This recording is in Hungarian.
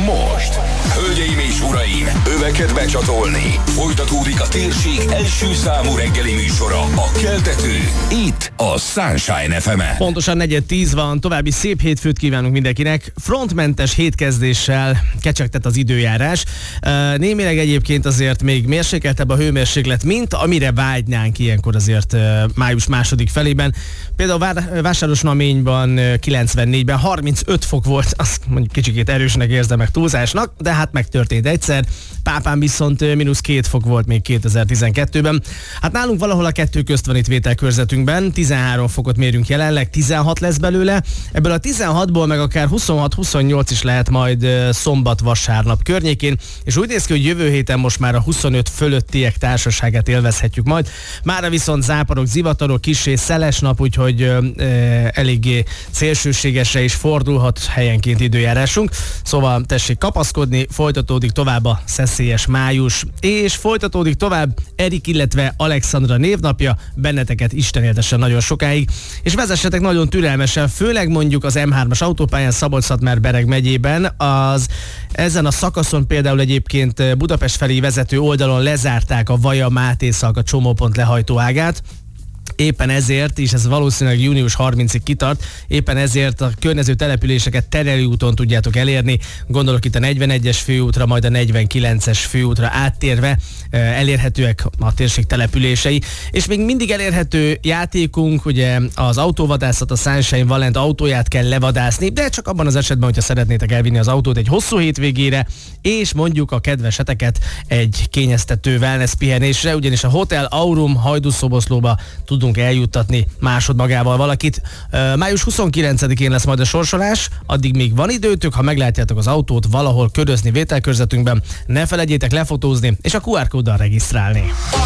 most. Hölgyeim és uraim, öveket becsatolni. Folytatódik a térség első számú reggeli műsora, a Keltető, itt a Sunshine FM-en. Pontosan 4:10 van, további szép hétfőt kívánunk mindenkinek. Frontmentes hétkezdéssel kecsegtet az időjárás. Némileg egyébként azért még mérsékeltebb a hőmérséklet, mint amire vágynánk ilyenkor azért május második felében. Például Vásárosnaményban 94-ben 35 fok volt, azt mondjuk kicsikét erősnek érzem meg túlzásnak, de hát megtörtént egyszer. Pápán viszont -2 fok volt még 2012-ben. Hát nálunk valahol a kettő közt van itt vételkörzetünkben, 13 fokot mérünk jelenleg, 16 lesz belőle. Ebből a 16-ból meg akár 26-28 is lehet majd szombat-vasárnap környékén, és úgy néz ki, hogy jövő héten most már a 25 fölöttiek társaságát élvezhetjük majd. Mára viszont záporok, zivatarok, kissé szeles nap, úgyhogy eléggé szélsőségesre is fordulhat helyenként időjárásunk. Szóval tessék kapaszkodni, folytatódik tovább a szeszélyes május, és folytatódik tovább Erik, illetve Alexandra névnapja, benneteket Isten éltessen nagyon sokáig, és vezessetek nagyon türelmesen, főleg mondjuk az M3-as autópályán Szabolcs-Szatmár-Bereg megyében, ezen a szakaszon például egyébként Budapest felé vezető oldalon lezárták a Vaja-Máté-Szalka csomópont lehajtóágát. Éppen ezért, és ez valószínűleg június 30-ig kitart, éppen ezért a környező településeket Tereli úton tudjátok elérni, gondolok itt a 41-es főútra, majd a 49-es főútra áttérve elérhetőek a térség települései, és még mindig elérhető játékunk, ugye az autóvadászat, a Sunshine Valent autóját kell levadászni, de csak abban az esetben, hogyha szeretnétek elvinni az autót egy hosszú hétvégére, és mondjuk a kedveseteket egy kényeztető wellness pihenésre, ugyanis a Hotel Aurum Hajdúszoboszlóba tudunk eljuttatni másodmagával valakit. Május 29-én lesz majd a sorsolás, addig még van időtök, ha meglátjátok az autót valahol körözni vételkörzetünkben, ne felejtjétek lefotózni és a QR kóddal regisztrálni.